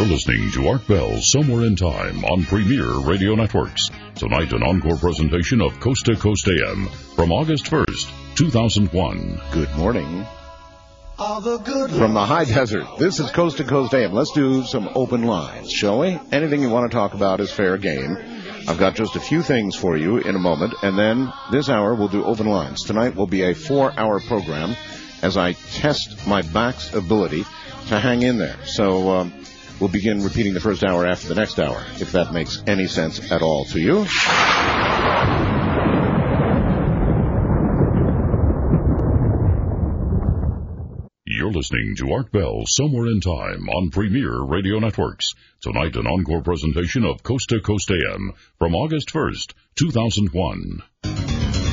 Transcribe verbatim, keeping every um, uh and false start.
You're listening to Art Bell Somewhere in Time on Premier Radio Networks. Tonight, an encore presentation of Coast to Coast A M from August first, two thousand one. Good morning. From the high desert, this is Coast to Coast A M. Let's do some open lines, shall we? Anything you want to talk about is fair game. I've got just a few things for you in a moment, and then this hour we'll do open lines. Tonight will be a four-hour program as I test my back's ability to hang in there. So um, we'll begin repeating the first hour after the next hour, if that makes any sense at all to you. You're listening to Art Bell Somewhere in Time on Premier Radio Networks. Tonight, an encore presentation of Coast to Coast A M from August first, two thousand one.